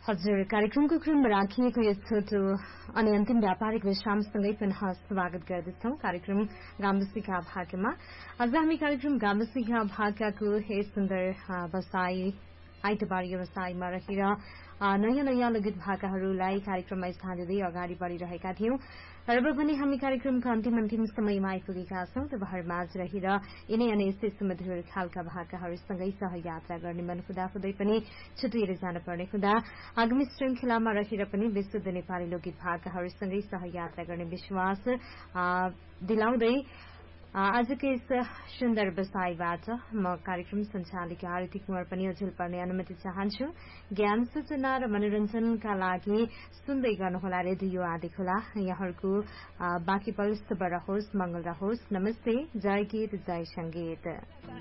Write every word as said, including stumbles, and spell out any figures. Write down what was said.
हजुर, कार्यक्रमको क्रममा राखिएको यस छोटो अनि अन्तिम व्यापारिक विश्रामसँगै पुनः स्वागत गर्दछौं कार्यक्रम गाम्बुसिका भाग्यमा। आज हामी कार्यक्रम गाम्बुसिका भाग्यको यस सुन्दर बसाई आइतबार व्यवसायमा रहेर नयाँ नयाँ लघु भाकाहरूलाई कार्यक्रममा स्थान दिँदै अगाडि बढ़िरहेका थियौं र अब पनि हामी कार्यक्रमका अन्तिम अन्तिम समयमा आइपुगेका छौं। तपाईहरुमाझ रहेर यिनै अनि यस्तै सुमधुर खालका भाकाहरूसँगै सहयात्रा गर्ने मन हुँदा हुँदै पनि छुटिएर जानुपर्ने हुँदा आगामी श्रृंखलामा रहेर पनि विशुद्ध नेपाली लोकगीत भाकाहरूसँगै सहयात्रा गर्ने विश्वास दिलाउँदै आजको यस सुन्दर बसाईबाट म कार्यक्रम संचालिका आरती कुमार पनि अझिल पर्ने अनुमति चाहन्छु। ज्ञान सूचना र मनोरञ्जनका लागि सुन्दै गर्नुहोला रेडियो आदि खोला। यहाँहरूको बाँकी पल शुभ रहोस्, मंगल रहोस्। नमस्ते, जय गीत, जय संगीत।